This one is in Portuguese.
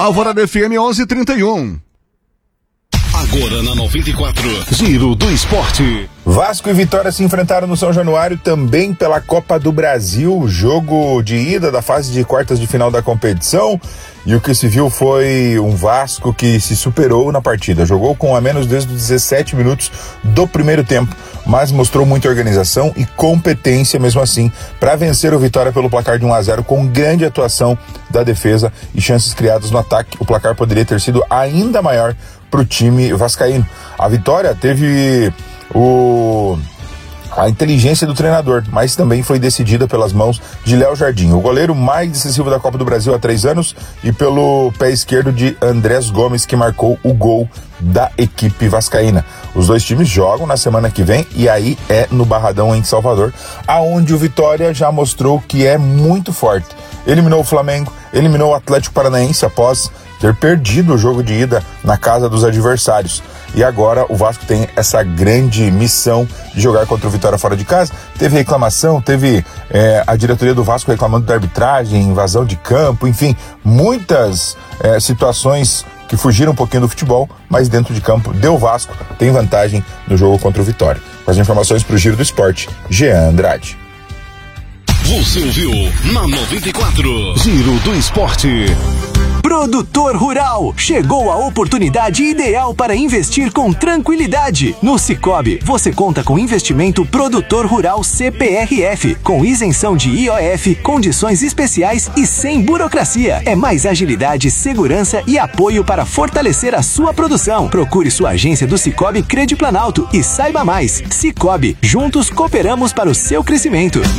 Alvorada FM 11:31. Agora na 94, Giro do Esporte. Vasco e Vitória se enfrentaram no São Januário também pela Copa do Brasil, jogo de ida da fase de quartas de final da competição. E o que se viu foi um Vasco que se superou na partida. Jogou com a menos desde os 17 minutos do primeiro tempo, mas mostrou muita organização e competência mesmo assim para vencer o Vitória pelo placar de 1-0 com grande atuação da defesa e chances criadas no ataque. O placar poderia ter sido ainda maior para o time vascaíno. A Vitória teve a inteligência do treinador, mas também foi decidida pelas mãos de Léo Jardim, o goleiro mais decisivo da Copa do Brasil há 3 anos, e pelo pé esquerdo de Andrés Gomes, que marcou o gol da equipe vascaína. Os dois times jogam na semana que vem e aí é no Barradão em Salvador, aonde o Vitória já mostrou que é muito forte. Eliminou o Flamengo, eliminou o Atlético Paranaense após ter perdido o jogo de ida na casa dos adversários. E agora o Vasco tem essa grande missão de jogar contra o Vitória fora de casa. Teve reclamação, teve a diretoria do Vasco reclamando da arbitragem, invasão de campo, enfim, muitas situações que fugiram um pouquinho do futebol, mas dentro de campo deu Vasco, tem vantagem no jogo contra o Vitória. Com as informações para o Giro do Esporte, Jean Andrade. Você ouviu na 94, Giro do Esporte. Produtor Rural, chegou a oportunidade ideal para investir com tranquilidade. No Sicoob, você conta com investimento Produtor Rural CPRF, com isenção de IOF, condições especiais e sem burocracia. É mais agilidade, segurança e apoio para fortalecer a sua produção. Procure sua agência do Sicoob Crede Planalto e saiba mais. Sicoob, juntos cooperamos para o seu crescimento.